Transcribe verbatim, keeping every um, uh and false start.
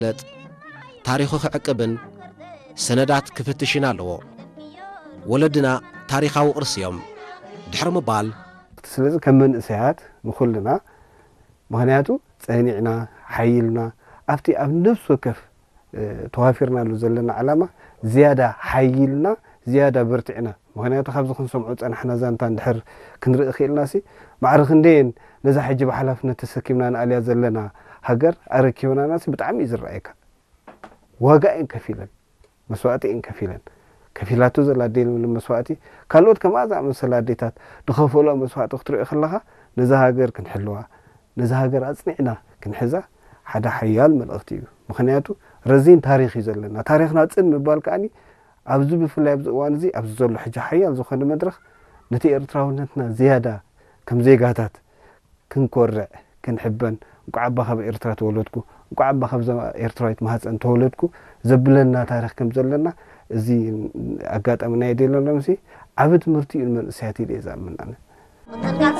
لت تاريخو خعقبن سندات كفتشنا لو ولدنا تاريخاو قرصيوم دحر مبال ስለዚ ከም መንእሰያት ንኹልና ምክንያቱ ፀኒዕና ሓይልና ኣብቲ ኣብ ነፍስ ወከፍ ተዋፊርናሉ ዘለና ዓላማ ዝያዳ ሓይልና ዝያዳ በርቲዕና ምክንያቱ ካብዚ ክንሰምዖ ፀናሕና ዛንታ እንድሕር ክንርኢ ኽኢልናሲ ማዕርኽ እንደን ነዛ ሕጂ ብሓላፍነት ተሰኪምና ንኣልያ ዘለና ሃገር ኣረኪብናናሲ ብጣዕሚ እዩ ዝረአየካ ዋጋ እየን ከፊለን መስዋእቲ እየን ከፊለን ከፊላቱ ዘላ ዴል መስዋእቲ ካልኦት ከማዛ መሰላ ዴታት ድኸፈሎ መስዋእቲ ክትሪኦ ከለኻ ነዛ ሃገር ክንሕልዋ ነዛ ሃገር ኣጽኒዕና ክንሕዛ ሓደ ሓያል መልእኽቲ እዩ ምክንያቱ ረዚን ታሪኽ እዩ ዘለና ታሪኽና ፅን ምባል ከዓኒ ኣብዚ ብፍላይ ኣብዚ እዋን እዚ ኣብዚ ዘሎ ሕጂ ሓያል ዝኾነ መድረኽ ነቲ ኤርትራውነትና ዝያዳ ከም ዜጋታት ክንኮርዕ ክንሕበን እንቋዓባ ካብ ኤርትራ ተወለድኩ እንቋዓባ ካብ ኤርትራዊት ማህፀን ተወለድኩ ዘብለና ታሪኽ ከም ዘለና እዚ ኣጋጣሚ ናይ ደለና ምሲ ዓብ ትምህርቲ እዩ መንእሰያት ኢለ ዝኣምን ኣነ